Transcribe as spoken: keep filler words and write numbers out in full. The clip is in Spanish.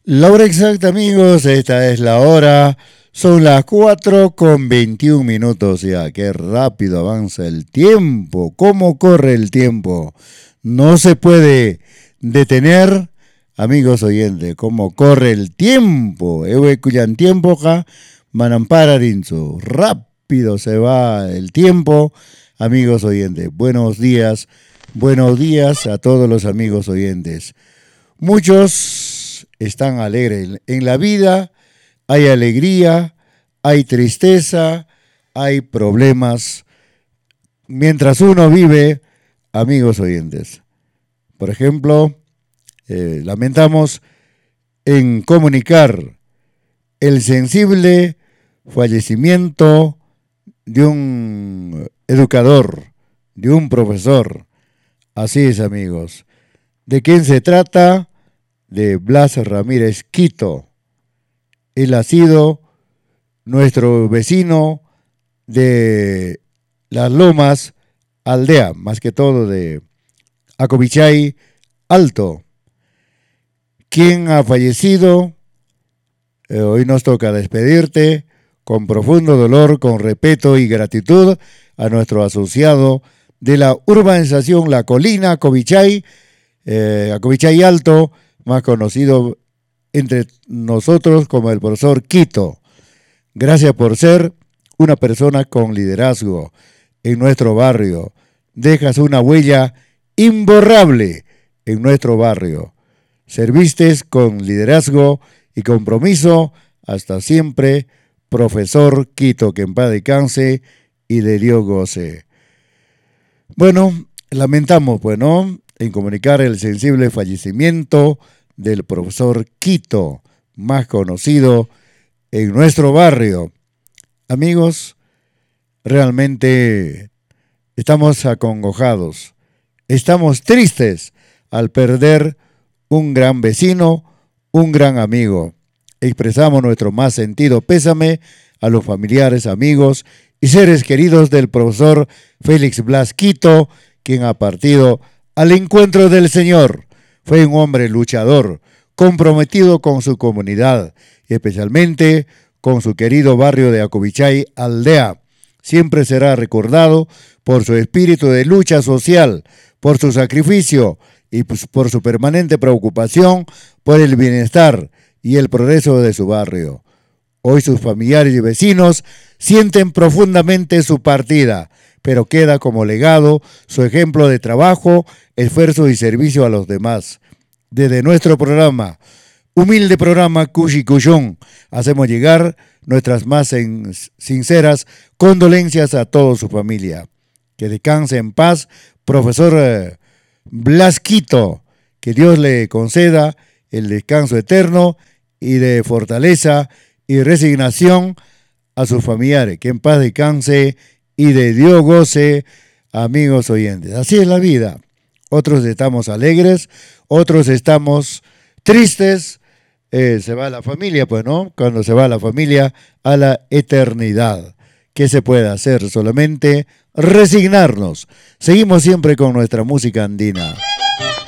La hora exacta, amigos, esta es la hora. Son las cuatro con veintiún minutos ya. Qué rápido avanza el tiempo. ¿Cómo corre el tiempo? No se puede detener, amigos oyentes. ¿Cómo corre el tiempo? Ewe cuyan tiempo ja, manampararinzo. Rápido se va el tiempo, amigos oyentes. Buenos días, buenos días a todos los amigos oyentes. Muchos están alegres. En la vida hay alegría, hay tristeza, hay problemas. Mientras uno vive, amigos oyentes. Por ejemplo, eh, lamentamos en comunicar el sensible fallecimiento de un educador, de un profesor. Así es, amigos. ¿De quién se trata? De Blas Ramírez Quito. Él ha sido nuestro vecino de Las Lomas, aldea, más que todo de Acobichay Alto. ¿Quién ha fallecido? Eh, hoy nos toca despedirte con profundo dolor, con respeto y gratitud a nuestro asociado de la urbanización La Colina, Acobichay, eh, Acobichay Alto, más conocido entre nosotros como el profesor Quito. Gracias por ser una persona con liderazgo en nuestro barrio. Dejas una huella imborrable en nuestro barrio. Serviste con liderazgo y compromiso hasta siempre, profesor Quito, que en paz descanse y de Dios goce. Bueno, lamentamos, pues, ¿no?, en comunicar el sensible fallecimiento del profesor Quito, más conocido en nuestro barrio. Amigos, realmente estamos acongojados, estamos tristes al perder un gran vecino, un gran amigo. Expresamos nuestro más sentido pésame a los familiares, amigos y seres queridos del profesor Félix Blas Quito, quien ha partido al encuentro del Señor. Fue un hombre luchador, comprometido con su comunidad y especialmente con su querido barrio de Acobichay Aldea. Siempre será recordado por su espíritu de lucha social, por su sacrificio y por su permanente preocupación por el bienestar y el progreso de su barrio. Hoy sus familiares y vecinos sienten profundamente su partida, pero queda como legado su ejemplo de trabajo, esfuerzo y servicio a los demás. Desde nuestro programa, humilde programa Cushi Cushón, hacemos llegar nuestras más sinceras condolencias a toda su familia. Que descanse en paz, profesor Blas Quito, que Dios le conceda el descanso eterno y de fortaleza y resignación a sus familiares. Que en paz descanse y de Dios goce, amigos oyentes. Así es la vida. Otros estamos alegres, otros estamos tristes. Eh, se va la familia, pues, ¿no? Cuando se va la familia a la eternidad. ¿Qué se puede hacer? Solamente resignarnos. Seguimos siempre con nuestra música andina.